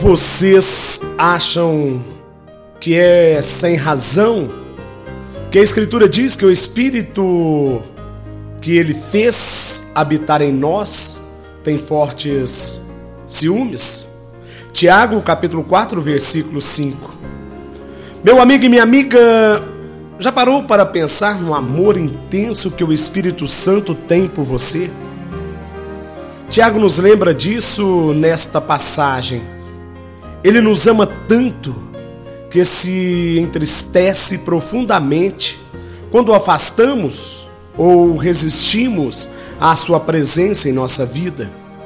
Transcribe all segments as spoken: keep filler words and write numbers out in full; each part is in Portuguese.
Vocês acham que é sem razão que a Escritura diz que o Espírito que Ele fez habitar em nós tem fortes ciúmes? Tiago, capítulo quatro, versículo cinco. Meu amigo e minha amiga, já parou para pensar no amor intenso que o Espírito Santo tem por você? Tiago nos lembra disso nesta passagem. Ele nos ama tanto que se entristece profundamente quando o afastamos ou resistimos à sua presença em nossa vida.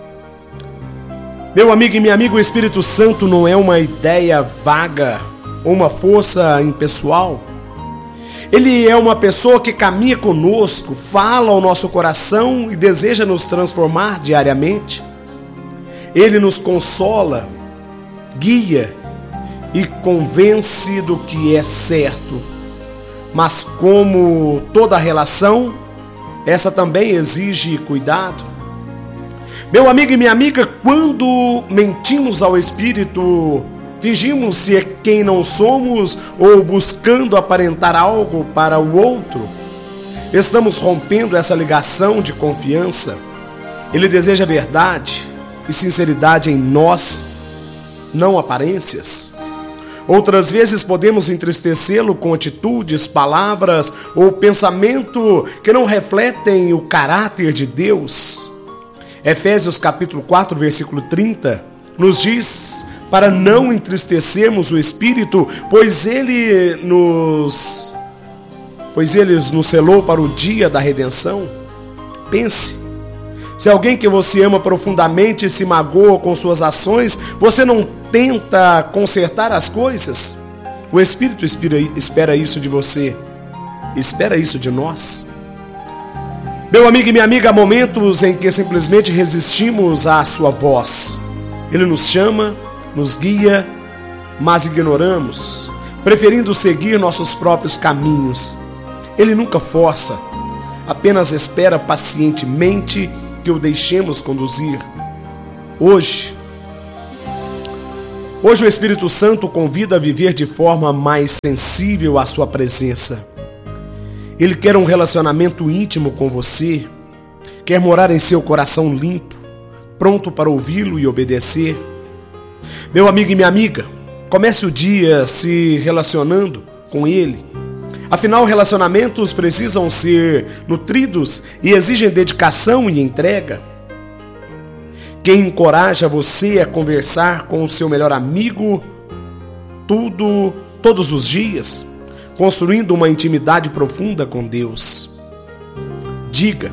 Meu amigo e minha amiga, o Espírito Santo não é uma ideia vaga ou uma força impessoal. Ele é uma pessoa que caminha conosco, fala ao nosso coração e deseja nos transformar diariamente. Ele nos consola, guia e convence do que é certo. Mas como toda relação, essa também exige cuidado. Meu amigo e minha amiga, quando mentimos ao Espírito, fingimos ser quem não somos ou buscando aparentar algo para o outro, estamos rompendo essa ligação de confiança. Ele deseja verdade e sinceridade em nós, não aparências. Outras vezes podemos entristecê-lo com atitudes, palavras ou pensamento que não refletem o caráter de Deus. Efésios capítulo quatro, versículo trinta, nos diz para não entristecermos o Espírito, pois ele nos pois ele nos selou para o dia da redenção. Pense, se alguém que você ama profundamente se magoa com suas ações, você não tenta consertar as coisas? O Espírito espera isso de você, espera isso de nós. Meu amigo e minha amiga, há momentos em que simplesmente resistimos à sua voz. Ele nos chama, nos guia, mas ignoramos, preferindo seguir nossos próprios caminhos. Ele nunca força, apenas espera pacientemente que o deixemos conduzir. Hoje, hoje o Espírito Santo convida a viver de forma mais sensível à sua presença. Ele quer um relacionamento íntimo com você, quer morar em seu coração limpo, pronto para ouvi-lo e obedecer. Meu amigo e minha amiga, comece o dia se relacionando com Ele. Afinal, relacionamentos precisam ser nutridos e exigem dedicação e entrega. Quem encoraja você a conversar com o seu melhor amigo tudo, todos os dias, construindo uma intimidade profunda com Deus. Diga: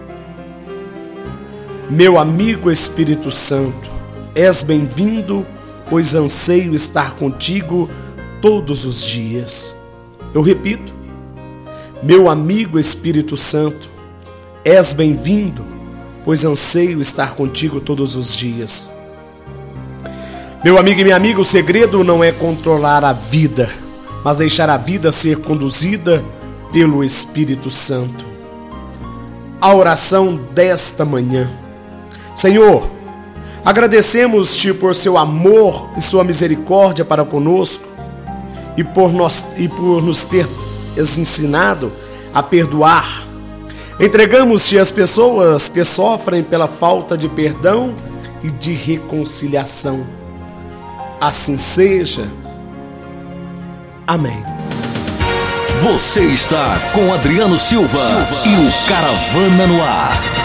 meu amigo Espírito Santo, és bem-vindo, pois anseio estar contigo todos os dias. Eu repito: meu amigo Espírito Santo, és bem-vindo, pois anseio estar contigo todos os dias. Meu amigo e minha amiga, o segredo não é controlar a vida, mas deixar a vida ser conduzida pelo Espírito Santo. A oração desta manhã. Senhor, agradecemos-te por seu amor e sua misericórdia para conosco e por, nós, e por nos ter ensinado a perdoar. Entregamos-te as pessoas que sofrem pela falta de perdão e de reconciliação. Assim seja. Amém. Você está com Adriano Silva, Silva. E o Caravana no Ar.